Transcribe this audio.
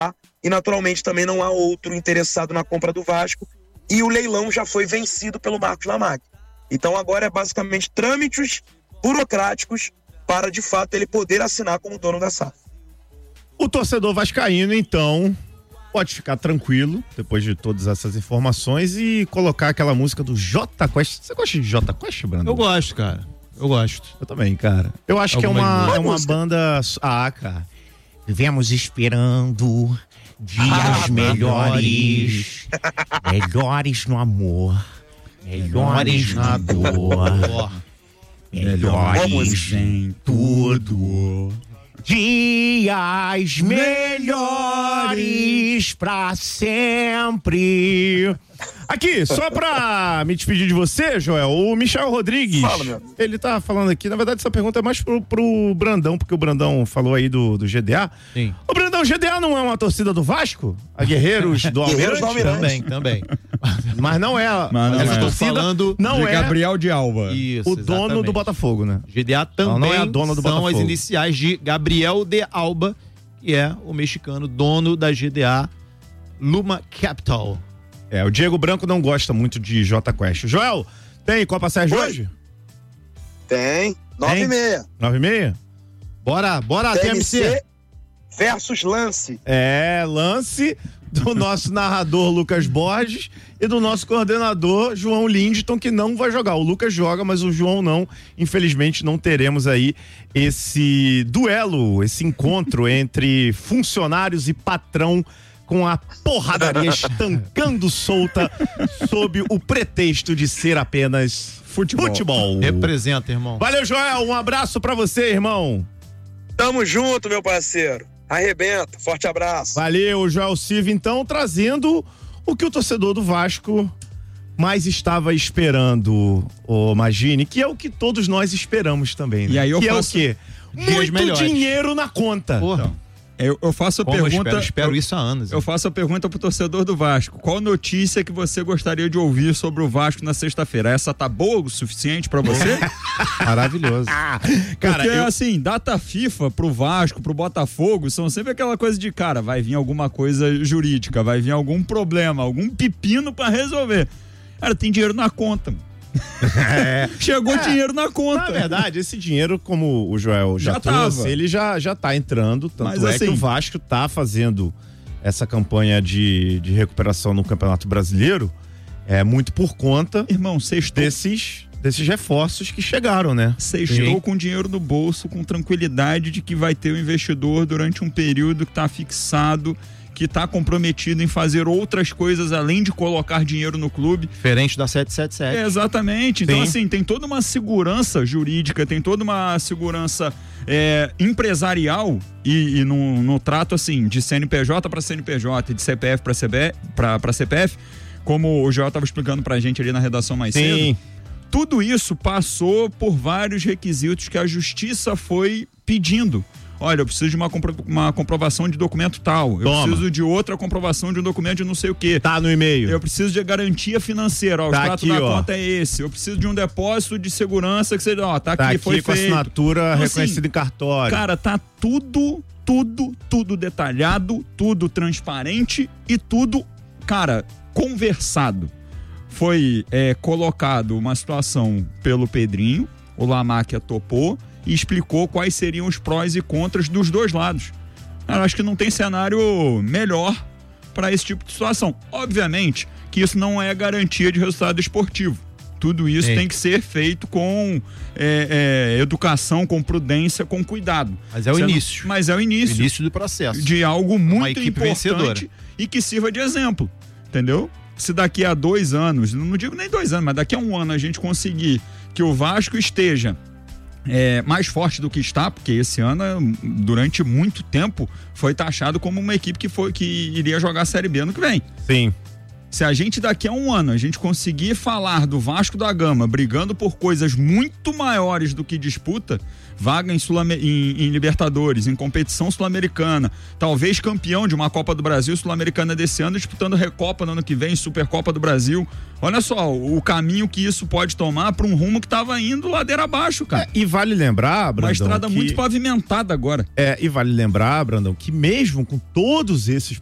e naturalmente também não há outro interessado na compra do Vasco, e o leilão já foi vencido pelo Marcos Lamag. Então agora é basicamente trâmites burocráticos para de fato ele poder assinar como dono da SAF. O torcedor vascaíno então pode ficar tranquilo depois de todas essas informações e colocar aquela música do Jota Quest. Você gosta de Jota Quest, Brandon? Eu gosto, cara. Eu gosto. Eu também, cara. Eu acho que é uma banda... cara. Vivemos esperando dias melhores. Melhores no amor. Melhores na dor. Melhores em tudo. Dias melhores pra sempre. Aqui, só pra me despedir de você, Joel, o Michel Rodrigues, ele tá falando aqui, na verdade essa pergunta é mais pro Brandão, porque o Brandão falou aí do GDA. Sim. O Brandão, GDA não é uma torcida do Vasco? A Guerreiros do Almirante? Também. Mas não é. Essa torcida falando não de é Gabriel de Alba. Isso, o dono exatamente. do Botafogo, né? GDA também não é a dona do são Botafogo. as iniciais de Gabriel de Alba, que é o mexicano dono da GDA Luma Capital. O Diego Branco não gosta muito de Jota Quest. Joel, tem Copa Sérgio hoje? Tem, 9h30. 9h30? Bora, TMC. Versus Lance. Lance do nosso narrador Lucas Borges e do nosso coordenador João Lindton, que não vai jogar. O Lucas joga, mas o João não. Infelizmente não teremos aí esse duelo, esse encontro entre funcionários e patrão, com a porradaria estancando solta sob o pretexto de ser apenas futebol. Representa, irmão. Valeu, Joel. Um abraço pra você, irmão. Tamo junto, meu parceiro. Arrebenta. Forte abraço. Valeu, Joel Silva, então, trazendo o que o torcedor do Vasco mais estava esperando, Magini, que é o que todos nós esperamos também, né? E aí eu que faço é o quê? Muito melhores. dinheiro na conta. Então, eu faço a pergunta. Eu espero isso há anos. Eu faço a pergunta pro torcedor do Vasco. Qual notícia que você gostaria de ouvir sobre o Vasco na sexta-feira? Essa tá boa o suficiente pra você? Maravilhoso. Porque assim, data FIFA pro Vasco, pro Botafogo, são sempre aquela coisa de, cara, vai vir alguma coisa jurídica, vai vir algum problema, algum pepino pra resolver. Cara, tem dinheiro na conta. Chegou dinheiro na conta. Na verdade, esse dinheiro, como o Joel já trouxe, ele já tá entrando, tanto Mas, que assim, o Vasco tá fazendo essa campanha de recuperação no Campeonato Brasileiro, muito por conta, irmão, desses reforços que chegaram, né? Sextou com dinheiro no bolso, com tranquilidade de que vai ter um investidor durante um período que tá fixado, que está comprometido em fazer outras coisas além de colocar dinheiro no clube. Diferente da 777. Exatamente. Então, assim, tem toda uma segurança jurídica, tem toda uma segurança empresarial e no trato, assim, de CNPJ para CNPJ, de CPF para CPF, como o Joel estava explicando pra gente ali na redação mais cedo. Tudo isso passou por vários requisitos que a justiça foi pedindo. Olha, eu preciso de uma comprovação de documento tal. Preciso de outra comprovação de um documento de não sei o quê. Tá no e-mail. Eu preciso de garantia financeira. O extrato da conta é esse. Eu preciso de um depósito de segurança que seja, tá aqui, foi com feito. Assinatura então, reconhecida em cartório. Cara, tá tudo detalhado, tudo transparente e tudo, cara, conversado. Foi colocado uma situação pelo Pedrinho, o Lamag topou e explicou quais seriam os prós e contras dos dois lados. Eu acho que não tem cenário melhor para esse tipo de situação. Obviamente que isso não é garantia de resultado esportivo. Tudo isso tem que ser feito com educação, com prudência, com cuidado. Mas é o início. Mas é o início. O início do processo. De algo muito importante vencedora. E que sirva de exemplo. Entendeu? Se daqui a 2 anos, não digo nem 2 anos, mas daqui a 1 ano a gente conseguir que o Vasco esteja mais forte do que está, porque esse ano, durante muito tempo, foi taxado como uma equipe que iria jogar a Série B ano que vem. Sim. Se a gente daqui a um ano a gente conseguir falar do Vasco da Gama brigando por coisas muito maiores do que disputa, vaga em Libertadores, em competição sul-americana, talvez campeão de uma Copa do Brasil sul-americana desse ano, disputando Recopa no ano que vem, Supercopa do Brasil. Olha só o caminho que isso pode tomar para um rumo que estava indo ladeira abaixo, cara. E vale lembrar, Brandão, uma estrada muito pavimentada agora. E vale lembrar, Brandão, que mesmo com todos esses